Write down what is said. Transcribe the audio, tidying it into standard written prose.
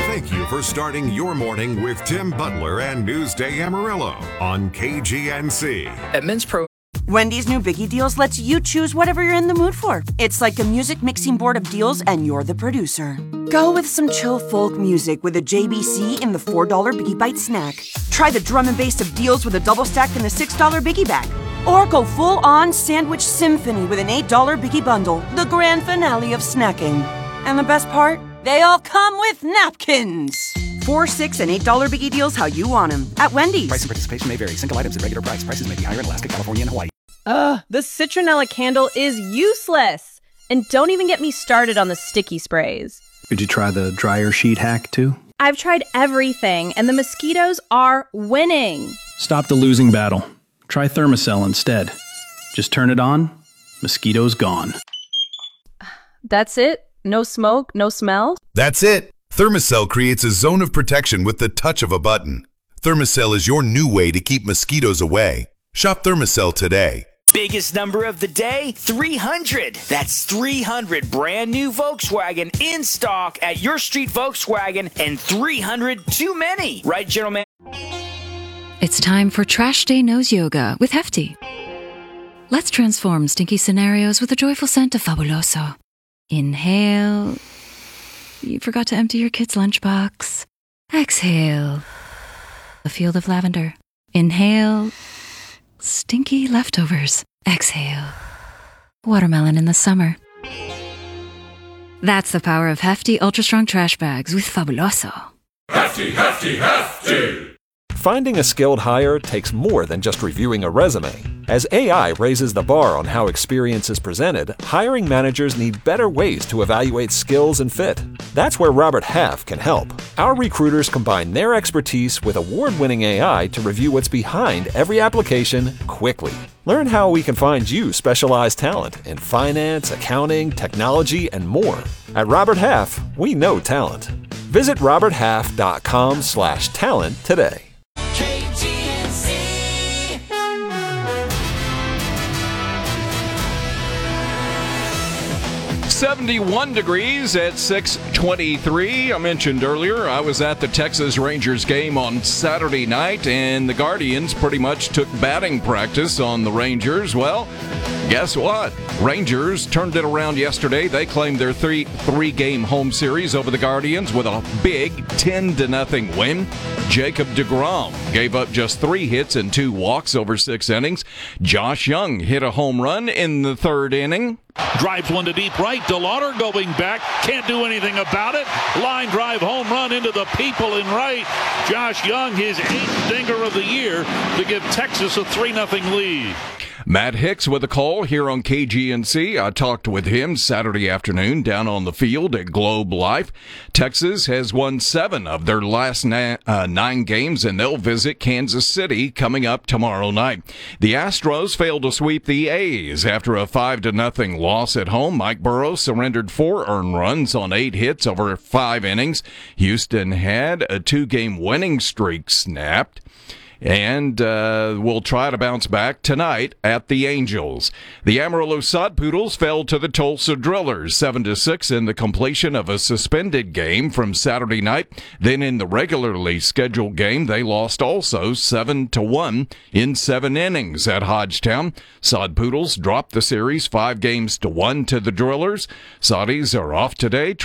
Thank you for starting your morning with Tim Butler and Newsday Amarillo on KGNC. At Men's Pro, Wendy's new Biggie Deals lets you choose whatever you're in the mood for. It's like a music mixing board of deals, and you're the producer. Go with some chill folk music with a JBC in the $4 Biggie Bite snack. Try the drum and bass of deals with a double stack in the $6 Biggie bag. Or go full-on sandwich symphony with an $8 Biggie bundle, the grand finale of snacking. And the best part? They all come with napkins. $4, $6, and $8 Biggie Deals how you want them at Wendy's. Price and participation may vary. Single items at regular price. Prices may be higher in Alaska, California, and Hawaii. The citronella candle is useless. And don't even get me started on the sticky sprays. Did you try the dryer sheet hack too? I've tried everything, and the mosquitoes are winning. Stop the losing battle. Try Thermacell instead. Just turn it on, mosquitoes gone. That's it? No smoke, no smell? That's it. Thermacell creates a zone of protection with the touch of a button. Thermacell is your new way to keep mosquitoes away. Shop Thermacell today. biggest number of the day, 300. That's 300 brand new Volkswagen in stock at your street Volkswagen, and 300 too many. Right, gentlemen? It's time for Trash Day Nose Yoga with Hefty. Let's transform stinky scenarios with a joyful scent of Fabuloso. Inhale. You forgot to empty your kid's lunchbox. Exhale. A field of lavender. Inhale. Stinky leftovers. Exhale. Watermelon in the summer. That's the power of Hefty Ultra Strong Trash Bags with Fabuloso. Hefty, hefty, hefty! Finding a skilled hire takes more than just reviewing a resume. As AI raises the bar on how experience is presented, hiring managers need better ways to evaluate skills and fit. That's where Robert Half can help. Our recruiters combine their expertise with award-winning AI to review what's behind every application quickly. Learn how we can find you specialized talent in finance, accounting, technology, and more. At Robert Half, we know talent. Visit roberthalf.com/talent today. 71 degrees at 6:23. I mentioned earlier I was at the Texas Rangers game on Saturday night, and the Guardians pretty much took batting practice on the Rangers. Well, guess what? Rangers turned it around yesterday. They claimed their three-game home series over the Guardians with a big 10-0 win. Jacob deGrom gave up just 3 hits and 2 walks over 6 innings. Josh Young hit a home run in the 3rd inning. Drives one to deep right. DeLauder going back. Can't do anything about it. Line drive home run into the people in right. Josh Young, his 8th dinger of the year to give Texas a 3-0 lead. Matt Hicks with a call here on KGNC. I talked with him Saturday afternoon down on the field at Globe Life. Texas has won 7 of their last 9 games, and they'll visit Kansas City coming up tomorrow night. The Astros failed to sweep the A's after a 5-0 loss at home. Mike Burrows surrendered 4 earned runs on 8 hits over 5 innings. Houston had a 2-game winning streak snapped, and will try to bounce back tonight at the Angels. The Amarillo Sod Poodles fell to the Tulsa Drillers 7-6 in the completion of a suspended game from Saturday night. Then in the regularly scheduled game, they lost also 7-1 in 7 innings at Hodgetown. Sod Poodles dropped the series 5-1 to the Drillers. Saudis are off today.